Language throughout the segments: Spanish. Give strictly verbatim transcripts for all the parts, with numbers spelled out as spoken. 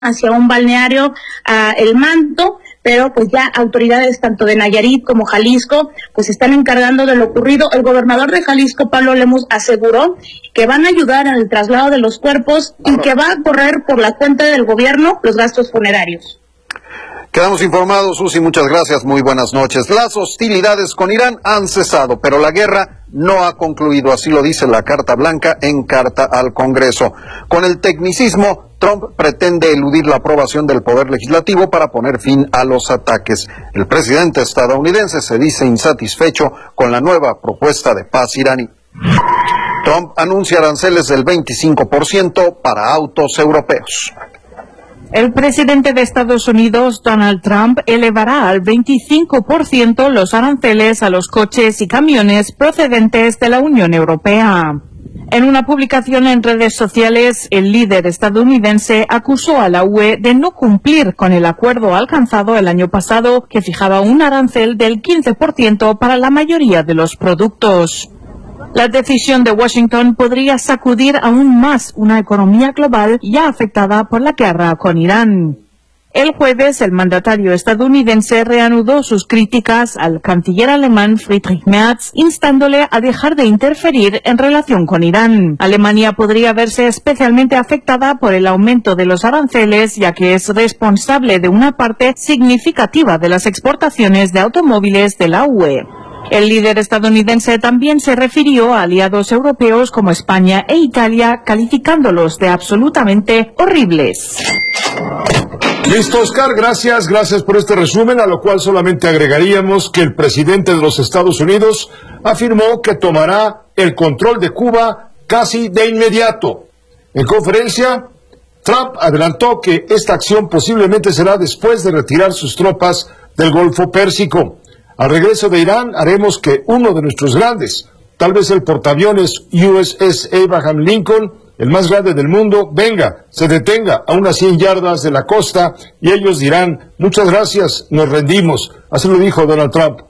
hacia un balneario, a El Manto, pero pues ya autoridades tanto de Nayarit como Jalisco pues están encargando de lo ocurrido. El gobernador de Jalisco, Pablo Lemus, aseguró que van a ayudar en el traslado de los cuerpos y que va a correr por la cuenta del gobierno los gastos funerarios. Quedamos informados, Susi, muchas gracias, muy buenas noches. Las hostilidades con Irán han cesado, pero la guerra no ha concluido, así lo dice la Carta Blanca en carta al Congreso. Con el tecnicismo, Trump pretende eludir la aprobación del Poder Legislativo para poner fin a los ataques. El presidente estadounidense se dice insatisfecho con la nueva propuesta de paz iraní. Trump anuncia aranceles del veinticinco por ciento para autos europeos. El presidente de Estados Unidos, Donald Trump, elevará al veinticinco por ciento los aranceles a los coches y camiones procedentes de la Unión Europea. En una publicación en redes sociales, el líder estadounidense acusó a la U E de no cumplir con el acuerdo alcanzado el año pasado, que fijaba un arancel del quince por ciento para la mayoría de los productos. La decisión de Washington podría sacudir aún más una economía global ya afectada por la guerra con Irán. El jueves, el mandatario estadounidense reanudó sus críticas al canciller alemán Friedrich Merz, instándole a dejar de interferir en relación con Irán. Alemania podría verse especialmente afectada por el aumento de los aranceles, ya que es responsable de una parte significativa de las exportaciones de automóviles de la U E. El líder estadounidense también se refirió a aliados europeos como España e Italia, calificándolos de absolutamente horribles. Listo, Oscar, gracias, gracias por este resumen, a lo cual solamente agregaríamos que el presidente de los Estados Unidos afirmó que tomará el control de Cuba casi de inmediato. En conferencia, Trump adelantó que esta acción posiblemente será después de retirar sus tropas del Golfo Pérsico. Al regreso de Irán haremos que uno de nuestros grandes, tal vez el portaaviones U S S Abraham Lincoln, el más grande del mundo, venga, se detenga a unas cien yardas de la costa y ellos dirán, muchas gracias, nos rendimos. Así lo dijo Donald Trump.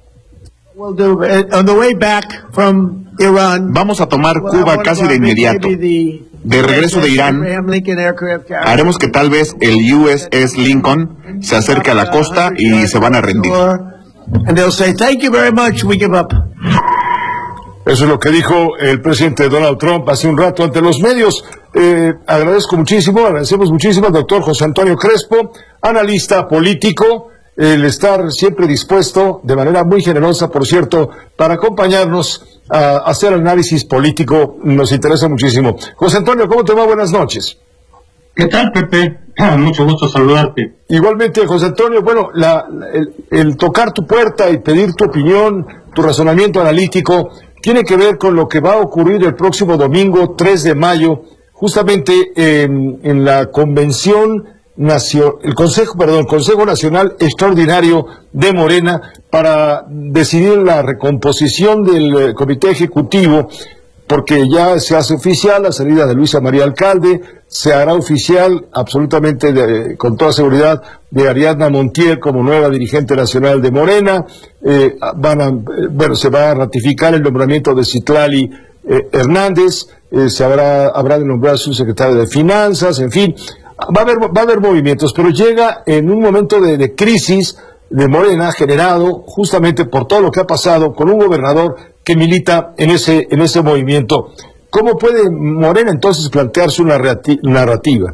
Vamos a tomar Cuba casi de inmediato. De regreso de Irán, haremos que tal vez el U S S Lincoln se acerque a la costa y se van a rendir. And they'll say, thank you very much, we give up. Eso es lo que dijo el presidente Donald Trump hace un rato ante los medios. Eh, agradezco muchísimo, agradecemos muchísimo al doctor José Antonio Crespo, analista político, el estar siempre dispuesto, de manera muy generosa, por cierto, para acompañarnos a hacer análisis político, nos interesa muchísimo. José Antonio, ¿cómo te va? Buenas noches. ¿Qué tal, Pepe? Mucho gusto saludarte. Igualmente, José Antonio, bueno, la, el, el tocar tu puerta y pedir tu opinión, tu razonamiento analítico, tiene que ver con lo que va a ocurrir el próximo domingo, tres de mayo, justamente en, en la Convención Nacional, el Consejo, perdón, Consejo Nacional Extraordinario de Morena, para decidir la recomposición del Comité Ejecutivo, porque ya se hace oficial la salida de Luisa María Alcalde, se hará oficial absolutamente de, con toda seguridad de Ariadna Montiel como nueva dirigente nacional de Morena, eh, van a, eh, bueno, se va a ratificar el nombramiento de Citlali eh, Hernández, eh, se habrá, habrá de nombrar su secretario de Finanzas, en fin, va a haber, va a haber movimientos, pero llega en un momento de, de crisis de Morena generado justamente por todo lo que ha pasado con un gobernador que milita en ese, en ese movimiento. ¿Cómo puede Morena entonces plantearse una narrativa?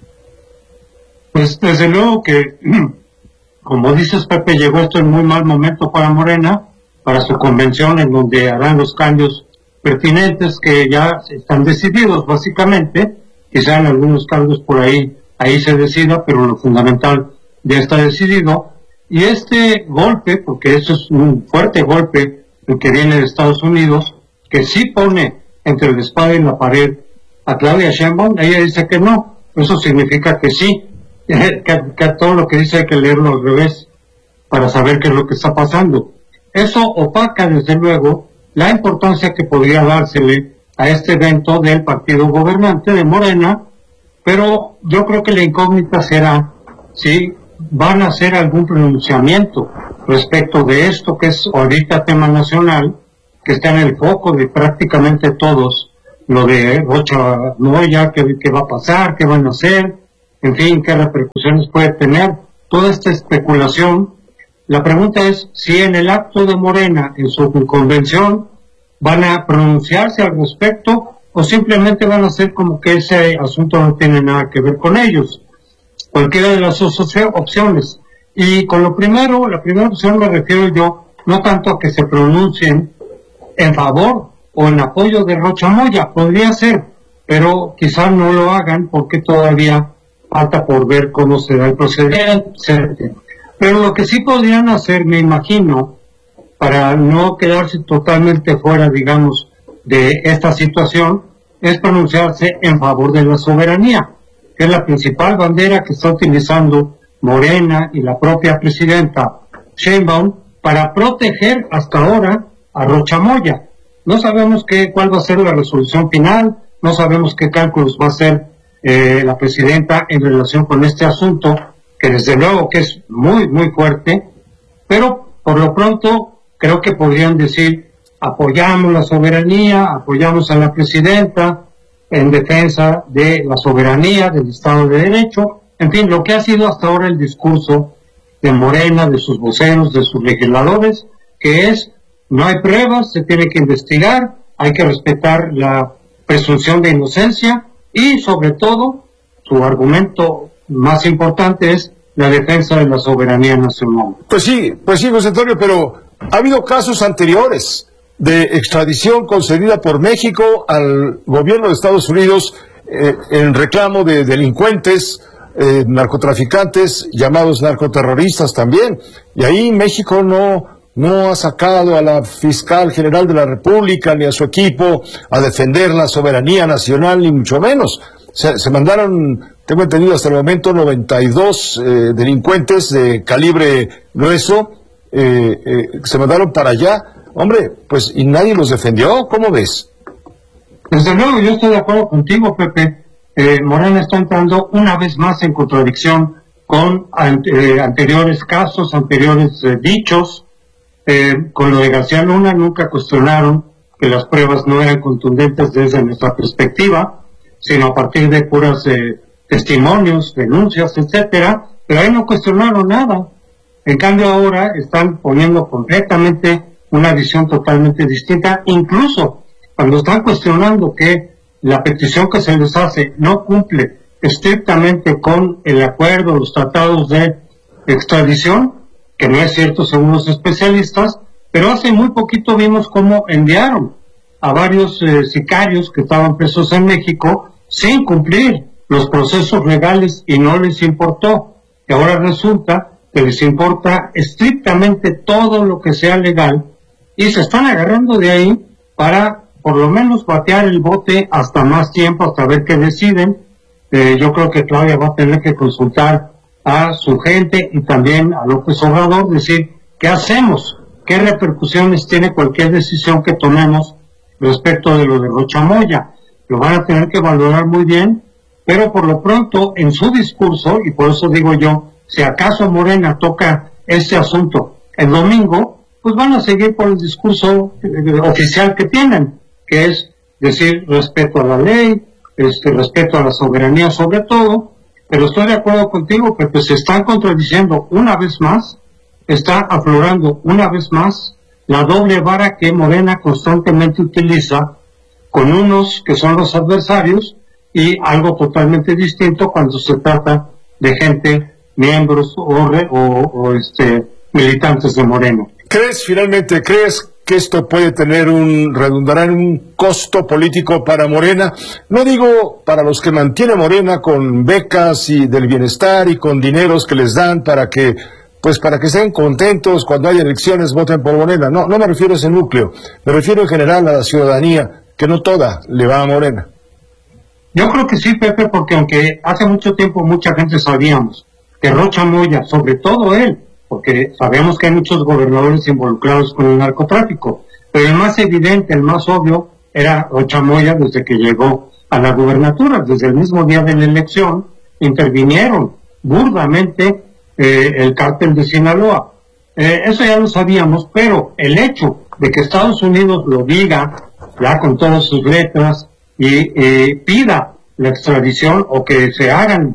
Pues desde luego que, como dices, Pepe, llegó esto en muy mal momento para Morena, para su convención, en donde harán los cambios pertinentes que ya están decididos, básicamente. Quizá en algunos cargos por ahí, ahí se decida, pero lo fundamental ya está decidido. Y este golpe, porque eso es un fuerte golpe, el que viene de Estados Unidos, que sí pone entre la espada y la pared a Claudia Sheinbaum, ella dice que no, eso significa que sí, que, que todo lo que dice hay que leerlo al revés para saber qué es lo que está pasando. Eso opaca desde luego la importancia que podría dársele a este evento del partido gobernante de Morena, pero yo creo que la incógnita será si van a hacer algún pronunciamiento respecto de esto que es ahorita tema nacional, que está en el foco de prácticamente todos, lo de Rocha Moya, qué, qué va a pasar, qué van a hacer, en fin, qué repercusiones puede tener toda esta especulación. La pregunta es si en el acto de Morena, en su convención, van a pronunciarse al respecto o simplemente van a hacer como que ese asunto no tiene nada que ver con ellos. Cualquiera de las dos opciones. Y con lo primero, la primera opción me refiero yo no tanto a que se pronuncien en favor o en apoyo de Rocha Moya, podría ser, pero quizás no lo hagan porque todavía falta por ver cómo se da el procedimiento. Pero lo que sí podrían hacer, me imagino, para no quedarse totalmente fuera, digamos, de esta situación, es pronunciarse en favor de la soberanía, que es la principal bandera que está utilizando Morena y la propia presidenta Sheinbaum para proteger hasta ahora a Rocha Moya. No sabemos qué, cuál va a ser la resolución final, no sabemos qué cálculos va a hacer eh, la presidenta en relación con este asunto, que desde luego que es muy, muy fuerte, pero por lo pronto creo que podrían decir, apoyamos la soberanía, apoyamos a la presidenta en defensa de la soberanía, del Estado de Derecho, en fin, lo que ha sido hasta ahora el discurso de Morena, de sus voceros, de sus legisladores, que es, no hay pruebas, se tiene que investigar, hay que respetar la presunción de inocencia y, sobre todo, su argumento más importante es la defensa de la soberanía nacional. Pues sí, pues sí, José Antonio, pero ha habido casos anteriores de extradición concedida por México al gobierno de Estados Unidos eh, en reclamo de delincuentes, eh, narcotraficantes, llamados narcoterroristas también, y ahí México no, no ha sacado a la fiscal general de la República ni a su equipo a defender la soberanía nacional, ni mucho menos. Se, se mandaron, tengo entendido hasta el momento, noventa y dos eh, delincuentes de calibre grueso, eh, eh, se mandaron para allá. Hombre, pues, ¿y nadie los defendió? ¿Cómo ves? Desde luego, yo estoy de acuerdo contigo, Pepe. Eh, Morena está entrando una vez más en contradicción con eh, anteriores casos, anteriores eh, dichos. Eh, con lo de García Luna nunca cuestionaron que las pruebas no eran contundentes desde nuestra perspectiva, sino a partir de puras eh, testimonios, denuncias, etcétera, pero ahí no cuestionaron nada. En cambio ahora están poniendo completamente una visión totalmente distinta, incluso cuando están cuestionando que la petición que se les hace no cumple estrictamente con el acuerdo, los tratados de extradición, que no es cierto según los especialistas, pero hace muy poquito vimos cómo enviaron a varios eh, sicarios que estaban presos en México sin cumplir los procesos legales y no les importó. Y ahora resulta que les importa estrictamente todo lo que sea legal y se están agarrando de ahí para por lo menos batear el bote hasta más tiempo, hasta ver qué deciden. Eh, yo creo que Claudia va a tener que consultar a su gente y también a López Obrador, decir, ¿qué hacemos? ¿Qué repercusiones tiene cualquier decisión que tomemos respecto de lo de Rocha Moya? Lo van a tener que valorar muy bien, pero por lo pronto en su discurso, y por eso digo yo, si acaso Morena toca este asunto el domingo, pues van a seguir por el discurso eh, oficial que tienen, que es decir respeto a la ley, este respeto a la soberanía sobre todo, pero estoy de acuerdo contigo que pues se están contradiciendo una vez más, está aflorando una vez más la doble vara que Morena constantemente utiliza con unos que son los adversarios y algo totalmente distinto cuando se trata de gente, miembros o, re, o, o este, militantes de Morena. ¿Crees finalmente, crees que esto puede tener un, redundará en un costo político para Morena? No digo para los que mantiene Morena con becas y del bienestar y con dineros que les dan para que, pues para que estén contentos cuando haya elecciones, voten por Morena. No, no me refiero a ese núcleo, me refiero en general a la ciudadanía, que no toda le va a Morena. Yo creo que sí, Pepe, porque aunque hace mucho tiempo mucha gente sabíamos que Rocha Moya, sobre todo él, porque sabemos que hay muchos gobernadores involucrados con el narcotráfico, pero el más evidente, el más obvio, era Rocha Moya desde que llegó a la gubernatura. Desde el mismo día de la elección intervinieron burdamente eh, el cártel de Sinaloa. Eh, eso ya lo sabíamos, pero el hecho de que Estados Unidos lo diga, ya con todas sus letras, y eh, pida la extradición o que se hagan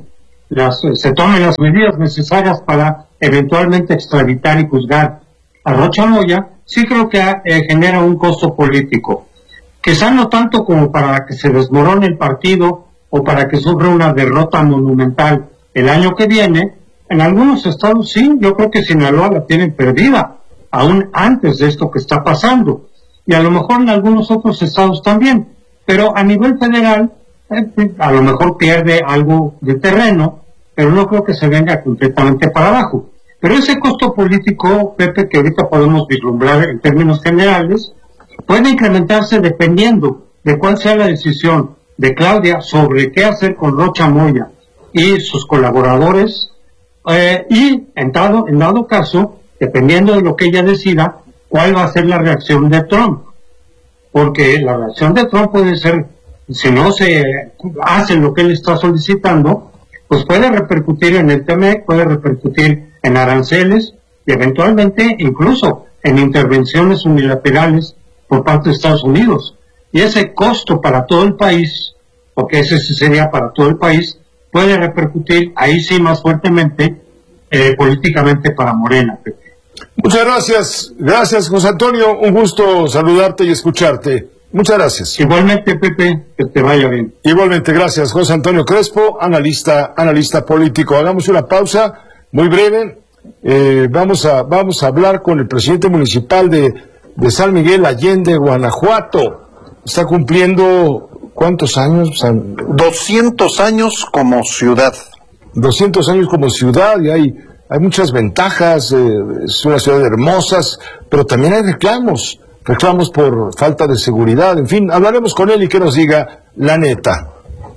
las, se tomen las medidas necesarias para eventualmente extraditar y juzgar a Rocha Moya, sí creo que eh, genera un costo político. Quizá no tanto como para que se desmorone el partido o para que sufra una derrota monumental el año que viene. En algunos estados sí, yo creo que Sinaloa la tienen perdida, aún antes de esto que está pasando. Y a lo mejor en algunos otros estados también. Pero a nivel federal, eh, a lo mejor pierde algo de terreno, pero no creo que se venga completamente para abajo. Pero ese costo político, Pepe, que ahorita podemos vislumbrar en términos generales, puede incrementarse dependiendo de cuál sea la decisión de Claudia sobre qué hacer con Rocha Moya y sus colaboradores, eh, y en dado, en dado caso, dependiendo de lo que ella decida, cuál va a ser la reacción de Trump. Porque la reacción de Trump puede ser, si no se hace lo que él está solicitando, pues puede repercutir en el T M E C, puede repercutir en aranceles y eventualmente incluso en intervenciones unilaterales por parte de Estados Unidos. Y ese costo para todo el país, porque ese sería para todo el país, puede repercutir ahí sí más fuertemente eh, políticamente para Morena, Pepe. Muchas gracias, gracias José Antonio, un gusto saludarte y escucharte. Muchas gracias. Igualmente, Pepe, que te vaya bien. Igualmente, gracias José Antonio Crespo, analista, analista político. Hagamos una pausa muy breve. Eh, vamos a vamos a hablar con el presidente municipal de, de San Miguel Allende, Guanajuato. Está cumpliendo ¿cuántos años? San... doscientos años como ciudad. doscientos años como ciudad y hay, hay muchas ventajas, eh, es una ciudad hermosa, pero también hay reclamos, reclamos por falta de seguridad, en fin, hablaremos con él y que nos diga la neta.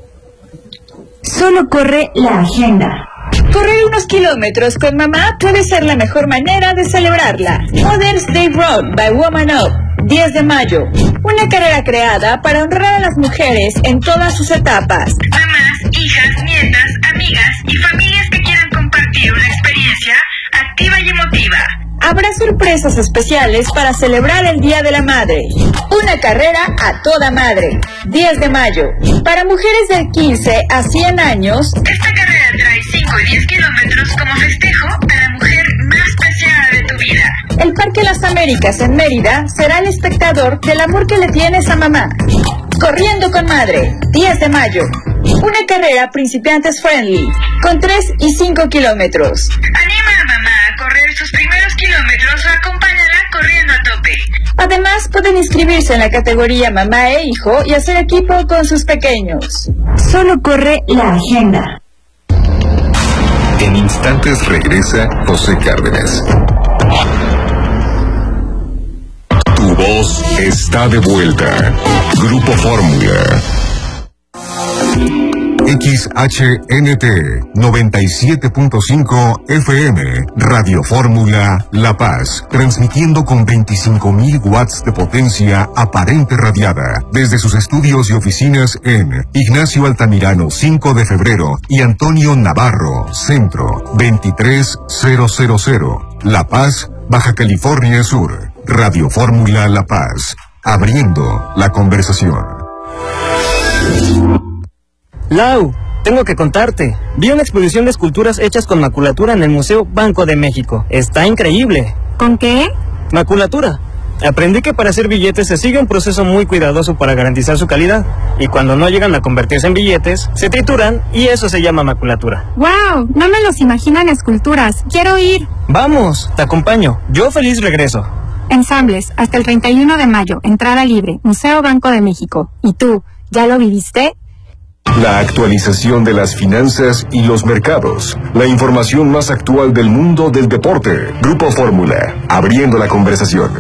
Solo corre la agenda. Correr unos kilómetros con mamá puede ser la mejor manera de celebrarla. Mother's Day Run by Woman Up, diez de mayo. Una carrera creada para honrar a las mujeres en todas sus etapas. Mamás, hijas, nietas, amigas y familias que quieran compartir una experiencia activa y emotiva. Habrá sorpresas especiales para celebrar el Día de la Madre. Una carrera a toda madre, diez de mayo. Para mujeres de quince a cien años, esta carrera trae cinco y diez kilómetros como festejo a la mujer más preciada de tu vida. El Parque Las Américas en Mérida será el espectador del amor que le tienes a mamá. Corriendo con Madre, diez de mayo. Una carrera principiantes friendly, con tres y cinco kilómetros. Anima a mamá a correr sus primeros kilómetros o acompáñala corriendo a tope. Además, pueden inscribirse en la categoría mamá e hijo y hacer equipo con sus pequeños. Solo corre la agenda. En instantes regresa José Cárdenas. Tu voz está de vuelta. Grupo Fórmula. X H N T noventa y siete punto cinco F M, Radio Fórmula La Paz, transmitiendo con veinticinco mil watts de potencia aparente radiada, desde sus estudios y oficinas en Ignacio Altamirano cinco de febrero y Antonio Navarro, Centro, veintitrés mil, La Paz, Baja California Sur. Radio Fórmula La Paz, abriendo la conversación. Lau, tengo que contarte. Vi una exposición de esculturas hechas con maculatura en el Museo Banco de México. Está increíble. ¿Con qué? Maculatura. Aprendí que para hacer billetes se sigue un proceso muy cuidadoso para garantizar su calidad. Y cuando no llegan a convertirse en billetes, se trituran y eso se llama maculatura. ¡Wow! No me los imagino en esculturas. Quiero ir. Vamos, te acompaño. Yo feliz regreso. Ensambles, hasta el treinta y uno de mayo, entrada libre, Museo Banco de México. ¿Y tú, ya lo viviste? La actualización de las finanzas y los mercados. La información más actual del mundo del deporte. Grupo Fórmula, abriendo la conversación.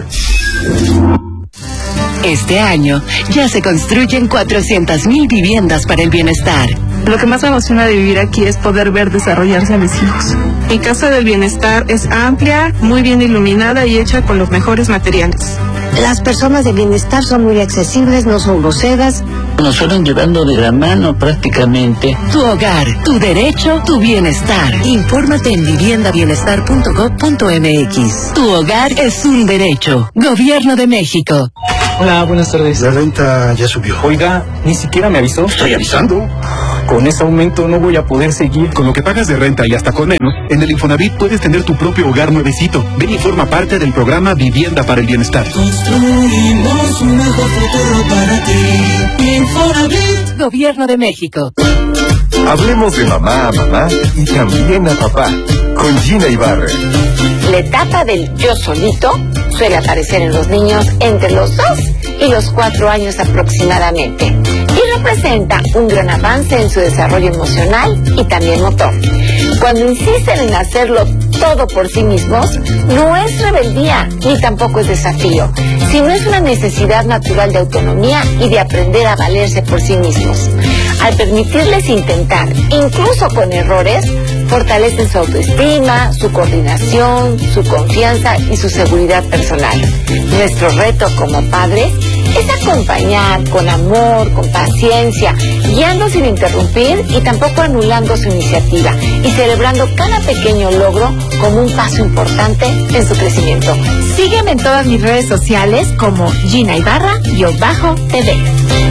Este año ya se construyen cuatrocientas mil viviendas para el bienestar. Lo que más me emociona de vivir aquí es poder ver desarrollarse a mis hijos. Mi casa del bienestar es amplia, muy bien iluminada y hecha con los mejores materiales. Las personas de bienestar son muy accesibles, no son groseras. Nos fueron llevando de la mano prácticamente. Tu hogar, tu derecho, tu bienestar. Infórmate en vivienda bienestar punto gob punto m x. Tu hogar es un derecho. Gobierno de México. Hola, buenas tardes. La renta ya subió. Oiga, ni siquiera me avisó. Estoy avisando. Con ese aumento no voy a poder seguir. Con lo que pagas de renta y hasta con menos, en el Infonavit puedes tener tu propio hogar nuevecito. Ven y forma parte del programa Vivienda para el Bienestar. Construimos un mejor futuro para ti. Infonavit. Gobierno de México. Hablemos de mamá a mamá y también a papá, con Gina Ibarra. La etapa del yo solito suele aparecer en los niños entre los dos y los cuatro años aproximadamente y representa un gran avance en su desarrollo emocional y también motor. Cuando insisten en hacerlo todo por sí mismos, no es rebeldía ni tampoco es desafío, sino es una necesidad natural de autonomía y de aprender a valerse por sí mismos. Al permitirles intentar, incluso con errores, fortalecen su autoestima, su coordinación, su confianza y su seguridad personal. Nuestro reto como padres es acompañar con amor, con paciencia, guiando sin interrumpir y tampoco anulando su iniciativa y celebrando cada pequeño logro como un paso importante en su crecimiento. Sígueme en todas mis redes sociales como Gina Ibarra-T V.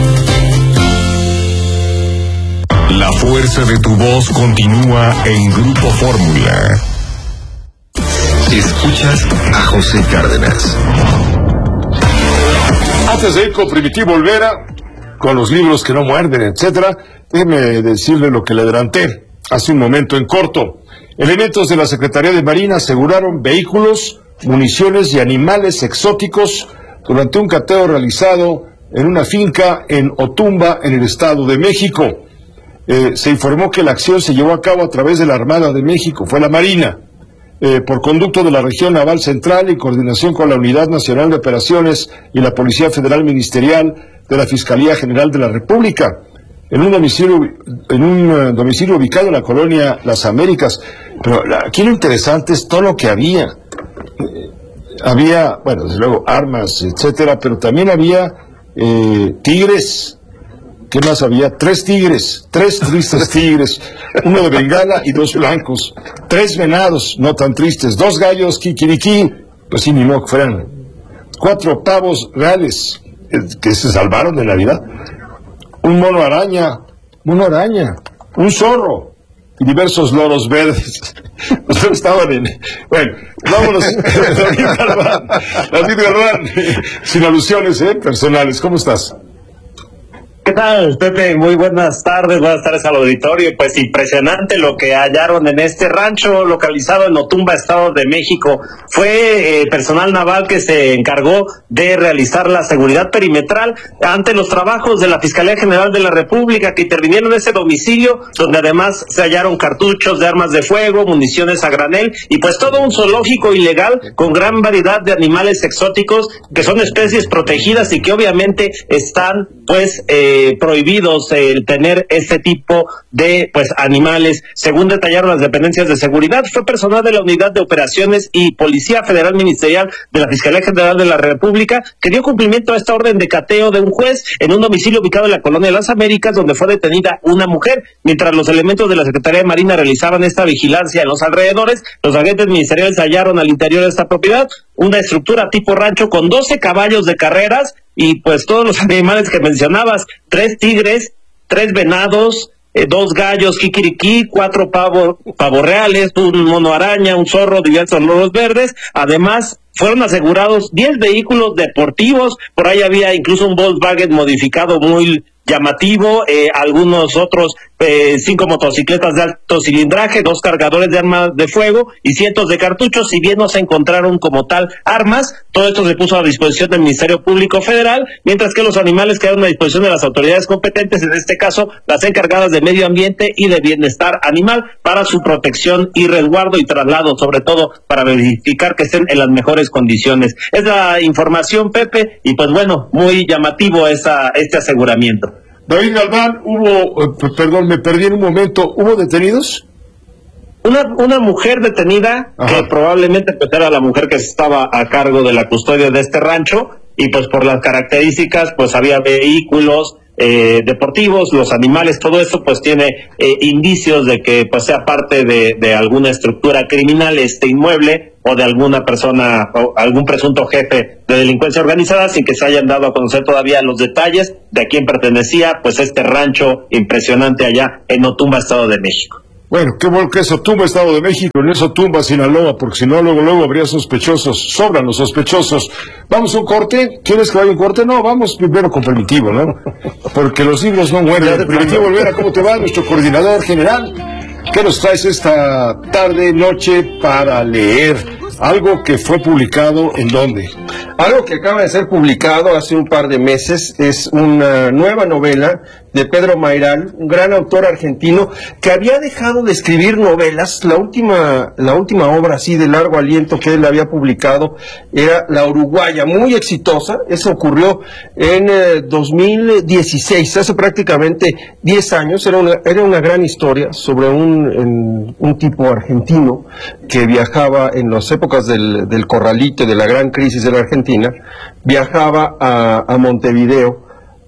La fuerza de tu voz continúa en Grupo Fórmula. Escuchas a José Cárdenas. Antes de ir con Primitivo Olvera, con los libros que no muerden, etcétera, déjeme decirle lo que le adelanté hace un momento en corto. Elementos de la Secretaría de Marina aseguraron vehículos, municiones y animales exóticos durante un cateo realizado en una finca en Otumba, en el Estado de México. Eh, se informó que la acción se llevó a cabo a través de la Armada de México, fue la Marina, eh, por conducto de la Región Naval Central y coordinación con la Unidad Nacional de Operaciones y la Policía Federal Ministerial de la Fiscalía General de la República, en un domicilio, en un uh, domicilio ubicado en la colonia Las Américas. Pero la, aquí lo interesante es todo lo que había. Eh, había, bueno, desde luego, armas, etcétera, pero también había eh, tigres. ¿Qué más había? Tres tigres, tres tristes tigres, uno de Bengala y dos blancos, tres venados, no tan tristes, dos gallos kikiriki, pues sí, ni modo que fueran, cuatro pavos reales, que se salvaron de Navidad, un mono araña, mono araña, un zorro, y diversos loros verdes. Pues estaban en... Bueno, vámonos, David Galván, David Galván, sin alusiones, ¿eh? Personales, ¿cómo estás? ¿Qué tal, Pepe? Muy buenas tardes, buenas tardes al auditorio. Pues impresionante lo que hallaron en este rancho localizado en Otumba, Estado de México. Fue eh, personal naval que se encargó de realizar la seguridad perimetral ante los trabajos de la Fiscalía General de la República, que intervinieron en ese domicilio, donde además se hallaron cartuchos de armas de fuego, municiones a granel y pues todo un zoológico ilegal con gran variedad de animales exóticos que son especies protegidas y que obviamente están pues eh, Eh, prohibidos el eh, tener este tipo de pues animales. Según detallaron las dependencias de seguridad, fue personal de la Unidad de Operaciones y Policía Federal Ministerial de la Fiscalía General de la República que dio cumplimiento a esta orden de cateo de un juez en un domicilio ubicado en la colonia de Las Américas, donde fue detenida una mujer. Mientras los elementos de la Secretaría de Marina realizaban esta vigilancia en los alrededores, los agentes ministeriales hallaron al interior de esta propiedad una estructura tipo rancho con doce caballos de carreras y pues todos los animales que mencionabas, tres tigres, tres venados, eh, dos gallos kikiriki, cuatro pavos pavo reales, un mono araña, un zorro, diversos loros verdes. Además, fueron asegurados diez vehículos deportivos, por ahí había incluso un Volkswagen modificado muy llamativo, eh, algunos otros eh, cinco motocicletas de alto cilindraje, dos cargadores de armas de fuego y cientos de cartuchos. Si bien no se encontraron como tal armas, todo esto se puso a disposición del Ministerio Público Federal, mientras que los animales quedaron a disposición de las autoridades competentes, en este caso las encargadas de Medio Ambiente y de Bienestar Animal, para su protección y resguardo y traslado, sobre todo para verificar que estén en las mejores condiciones. Es la información, Pepe, y pues bueno, muy llamativo esa, este aseguramiento. David Galván, hubo, eh, perdón, me perdí en un momento, ¿hubo detenidos? Una, una mujer detenida, ajá, que probablemente pues era la mujer que estaba a cargo de la custodia de este rancho, y pues por las características, pues había vehículos, eh, deportivos, los animales, todo eso pues tiene eh, indicios de que pues sea parte de, de alguna estructura criminal este inmueble, o de alguna persona, o algún presunto jefe de delincuencia organizada, sin que se hayan dado a conocer todavía los detalles de a quién pertenecía pues este rancho impresionante allá en Otumba, Estado de México. Bueno, qué bueno que es Otumba, Estado de México, en eso Otumba, Sinaloa, porque si no, luego, luego habría sospechosos, sobran los sospechosos. ¿Vamos a un corte? ¿Quieres que vaya a un corte? No, vamos primero con Primitivo, ¿no? Porque los libros no mueren. Primitivo Olvera, ¿cómo te va? Nuestro coordinador general, ¿qué nos traes esta tarde, noche para leer? Algo que fue publicado, ¿en dónde? Algo que acaba de ser publicado hace un par de meses, es una nueva novela de Pedro Mayral, un gran autor argentino que había dejado de escribir novelas. La última, la última obra así de largo aliento que él había publicado era La Uruguaya, muy exitosa. Eso ocurrió en eh, dos mil dieciséis, hace prácticamente diez años. Era una, era una gran historia sobre un, en, un tipo argentino que viajaba en las épocas del, del corralito, de la gran crisis de la Argentina, viajaba a, a Montevideo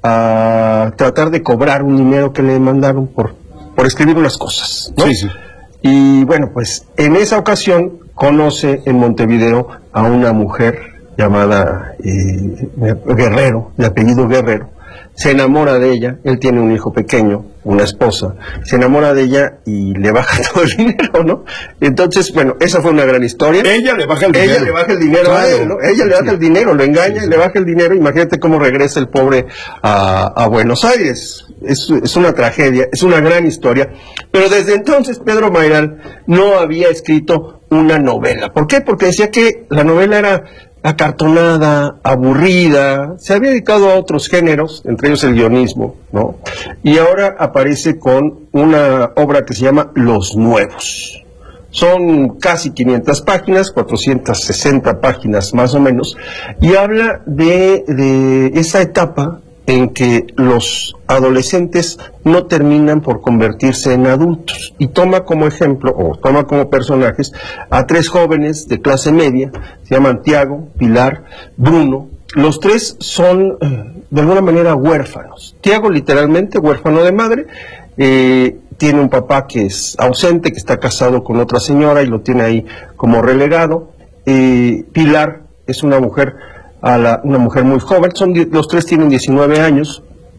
a tratar de cobrar un dinero que le mandaron por, por escribir unas cosas, ¿no? Sí, sí. Y bueno, pues en esa ocasión conoce en Montevideo a una mujer llamada eh, Guerrero, de apellido Guerrero. Se enamora de ella, él tiene un hijo pequeño, una esposa, se enamora de ella y le baja todo el dinero, ¿no? Entonces, bueno, esa fue una gran historia. Ella le baja el ella dinero. Ella le baja el dinero claro. a él, ¿no? Ella le baja el dinero, lo engaña y le baja el dinero. Imagínate cómo regresa el pobre a, a Buenos Aires. Es, es una tragedia, es una gran historia. Pero desde entonces Pedro Mayral no había escrito una novela. ¿Por qué? Porque decía que la novela era acartonada, aburrida, se había dedicado a otros géneros, entre ellos el guionismo, ¿no? Y ahora aparece con una obra que se llama Los Nuevos. Son casi quinientas páginas, cuatrocientas sesenta páginas más o menos, y habla de, de esa etapa en que los adolescentes no terminan por convertirse en adultos, y toma como ejemplo, o toma como personajes, a tres jóvenes de clase media, se llaman Tiago, Pilar, Bruno. Los tres son, de alguna manera, huérfanos. Tiago, literalmente, huérfano de madre, eh, tiene un papá que es ausente, que está casado con otra señora y lo tiene ahí como relegado. Eh, Pilar es una mujer a la, una mujer muy joven, son, los tres tienen diecinueve años.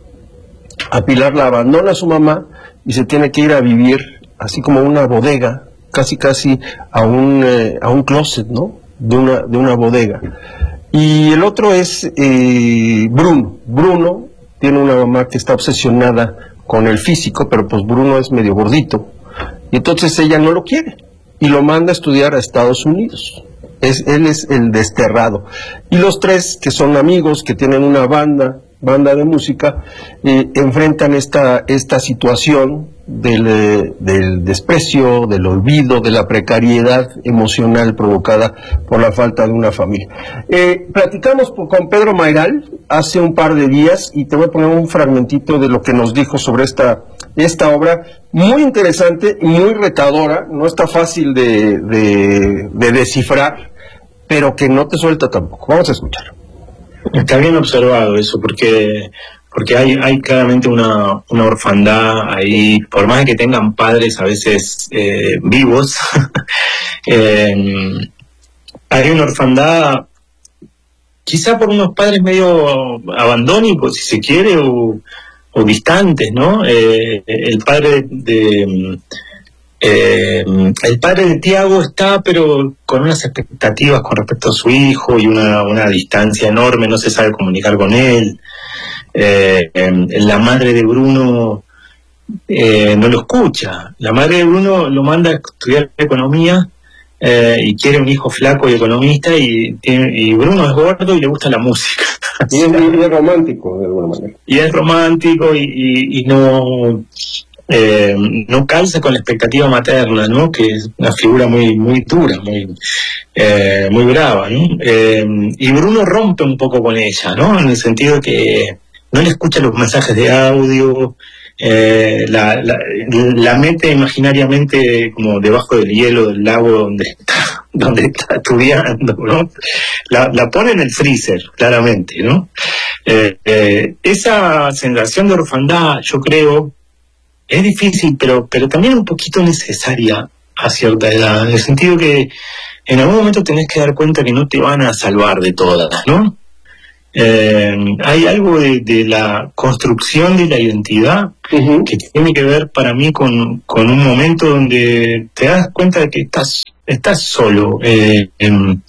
A Pilar la abandona su mamá y se tiene que ir a vivir así como una bodega, casi casi a un, eh, a un closet, ¿no? De una, de una bodega. Y el otro es eh, Bruno. Bruno tiene una mamá que está obsesionada con el físico, pero pues Bruno es medio gordito. Y entonces ella no lo quiere y lo manda a estudiar a Estados Unidos. Es, él es el desterrado. Y los tres, que son amigos, que tienen una banda, banda de música, eh, enfrentan esta, esta situación del, eh, del desprecio, del olvido, de la precariedad emocional provocada por la falta de una familia. Eh, platicamos con Pedro Mayral hace un par de días y te voy a poner un fragmentito de lo que nos dijo sobre esta, esta obra, muy interesante y muy retadora, no está fácil de, de, de descifrar, pero que no te suelta tampoco. Vamos a escuchar. Está bien observado eso, porque porque hay hay claramente una, una orfandad ahí, por más de que tengan padres a veces eh, vivos, eh, hay una orfandad, quizá por unos padres medio abandónicos, si se quiere, o, o distantes, ¿no? Eh, el padre de... Eh, el padre de Tiago está, pero con unas expectativas con respecto a su hijo y una, una distancia enorme, no se sabe comunicar con él. Eh, eh, la madre de Bruno eh, no lo escucha. La madre de Bruno lo manda a estudiar economía eh, y quiere un hijo flaco y economista, y, y Bruno es gordo y le gusta la música. Y es, y es romántico, de alguna manera. Y es romántico y, y, y no... Eh, no calza con la expectativa materna, ¿no? Que es una figura muy muy dura, muy eh, muy brava, ¿no? Eh, y Bruno rompe un poco con ella, ¿no? En el sentido de que no le escucha los mensajes de audio, eh, la, la, la mete imaginariamente como debajo del hielo del lago donde está, donde está estudiando, ¿no? La, la pone en el freezer, claramente, ¿no? Eh, eh, esa sensación de orfandad, yo creo, es difícil, pero, pero también un poquito necesaria a cierta edad, en el sentido que en algún momento tenés que dar cuenta que no te van a salvar de todas, ¿no? Eh, hay algo de, de la construcción de la identidad uh-huh. que tiene que ver para mí con, con un momento donde te das cuenta de que estás, estás solo eh, eh,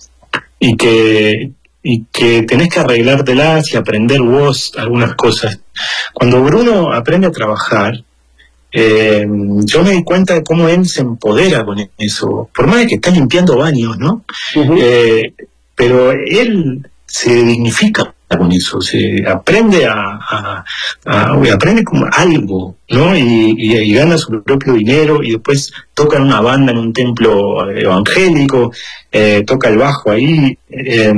y que y que tenés que arreglártelas y aprender vos algunas cosas. Cuando Bruno aprende a trabajar, eh, yo me di cuenta de cómo él se empodera con eso, por más de que está limpiando baños, ¿no? Uh-huh. Eh, pero él se dignifica con eso, se aprende a, a, a, a aprende como algo, ¿no? Y, y, y gana su propio dinero y después toca en una banda en un templo evangélico, eh, toca el bajo ahí. Eh,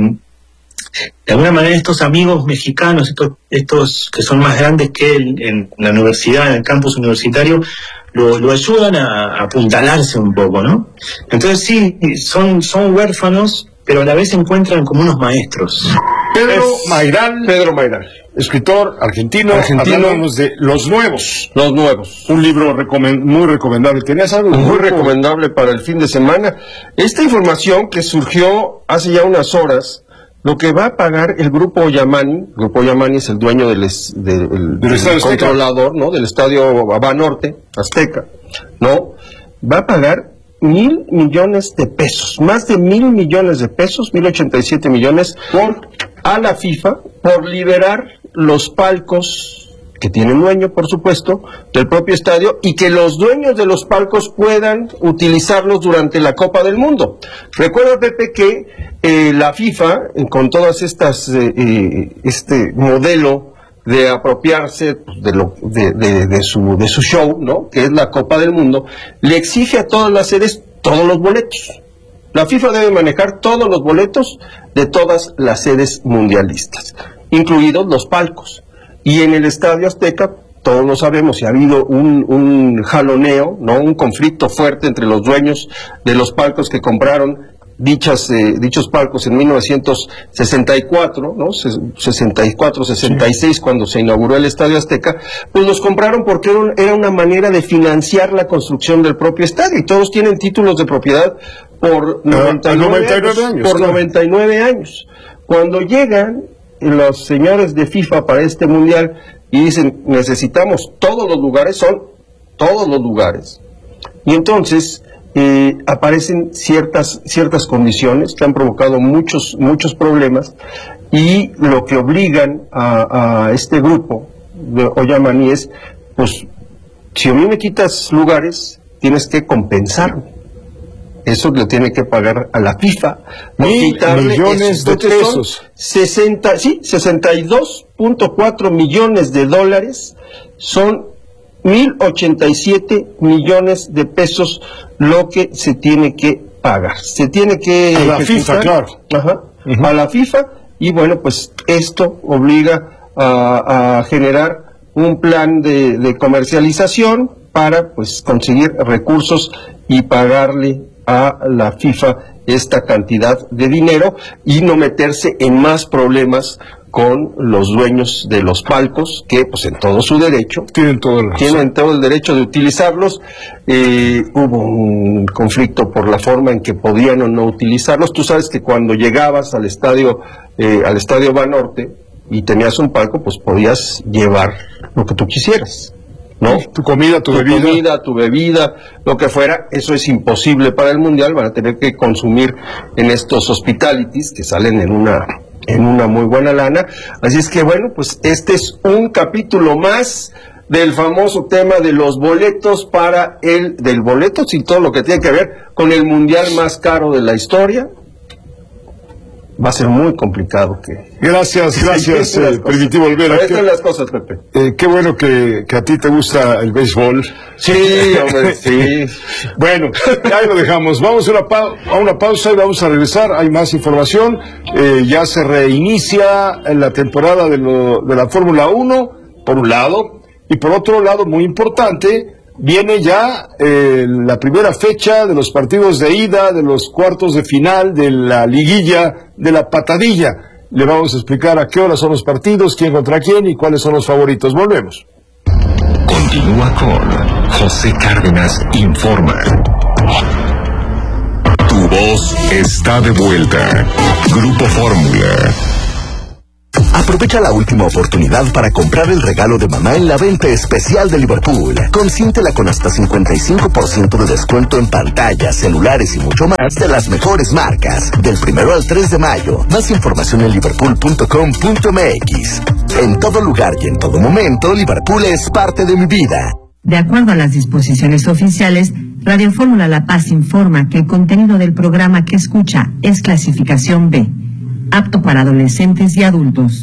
de alguna manera estos amigos mexicanos, estos, estos que son más grandes que él en la universidad, en el campus universitario, lo, lo ayudan a, a apuntalarse un poco, ¿no? Entonces sí, son, son huérfanos, pero a la vez se encuentran como unos maestros. Pedro Mayral, Pedro Mayral, escritor argentino, argentino, hablamos de Los Nuevos. Los Nuevos. Un libro recomend, muy recomendable. ¿Tenías algo? Muy grupo? recomendable para el fin de semana. Esta información que surgió hace ya unas horas, lo que va a pagar el Grupo Yamani, el Grupo Yamani es el dueño del, es, de, el, del, del controlador, ¿no? Del estadio Banorte, Azteca, ¿no? Va a pagar mil millones de pesos, más de mil millones de pesos, mil ochenta y siete millones, por, a la FIFA, por liberar los palcos que tienen dueño, por supuesto, del propio estadio, y que los dueños de los palcos puedan utilizarlos durante la Copa del Mundo. Recuerda, Pepe, que eh, la FIFA, con todas estas, eh, eh, este modelo de apropiarse de, lo, de, de, de, su, de su show, ¿no?, que es la Copa del Mundo, le exige a todas las sedes todos los boletos. La FIFA debe manejar todos los boletos de todas las sedes mundialistas, incluidos los palcos. Y en el Estadio Azteca, todos lo sabemos, y ha habido un, un jaloneo, ¿no?, un conflicto fuerte entre los dueños de los palcos que compraron dichas, eh, dichos palcos en mil novecientos sesenta y cuatro, ¿no?, sesenta y cuatro, sesenta y seis, sí, cuando se inauguró el Estadio Azteca, pues los compraron porque era una manera de financiar la construcción del propio estadio, y todos tienen títulos de propiedad por noventa y nueve, noventa y nueve años, años, por claro. noventa y nueve años. Cuando llegan los señores de FIFA para este mundial y dicen, necesitamos todos los lugares, son todos los lugares, y entonces eh, aparecen ciertas ciertas condiciones que han provocado muchos muchos problemas, y lo que obligan a, a este grupo de Oyamani es, pues, si a mí me quitas lugares, tienes que compensarme. Eso le tiene que pagar a la FIFA por Mil quitarle millones de pesos. sesenta, sí, sesenta y dos punto cuatro millones de dólares, son mil ochenta y siete millones de pesos lo que se tiene que pagar. Se tiene que a la FIFA, claro. Ajá, uh-huh. A la FIFA, y bueno, pues esto obliga a, a generar un plan de, de comercialización para, pues, conseguir recursos y pagarle a la FIFA esta cantidad de dinero y no meterse en más problemas con los dueños de los palcos, que pues en todo su derecho tienen todo el, tienen todo el derecho de utilizarlos. Eh, hubo un conflicto por la forma en que podían o no utilizarlos. Tú sabes que cuando llegabas al estadio eh, al estadio Banorte y tenías un palco, pues podías llevar lo que tú quisieras, ¿no? Tu comida, tu, tu bebida. comida, tu bebida, lo que fuera. Eso es imposible para el mundial. Van a tener que consumir en estos hospitalities que salen en una en una muy buena lana. Así es que bueno, pues este es un capítulo más del famoso tema de los boletos para el del boletos y todo lo que tiene que ver con el mundial más caro de la historia. Va a ser muy complicado que... Gracias, gracias, eh, Primitivo Olvera. Estas son las cosas, Pepe. Eh, qué bueno que, que a ti te gusta el béisbol. Sí, hombre, sí. Bueno, ahí lo dejamos. Vamos a una, pa a una pausa y vamos a regresar. Hay más información. Eh, ya se reinicia la temporada de, lo, de la Fórmula uno, por un lado. Y por otro lado, muy importante, viene ya eh, la primera fecha de los partidos de ida, de los cuartos de final, de la liguilla, de la patadilla. Le vamos a explicar a qué hora son los partidos, quién contra quién y cuáles son los favoritos. Volvemos. Continúa con José Cárdenas Informa. Tu voz está de vuelta. Grupo Fórmula. Aprovecha la última oportunidad para comprar el regalo de mamá en la venta especial de Liverpool. Consiéntela con hasta cincuenta y cinco por ciento de descuento en pantallas, celulares y mucho más de las mejores marcas. Del primero al tres de mayo. Más información en liverpool punto com punto m x. En todo lugar y en todo momento, Liverpool es parte de mi vida. De acuerdo a las disposiciones oficiales, Radio Fórmula La Paz informa que el contenido del programa que escucha es clasificación B, apto para adolescentes y adultos.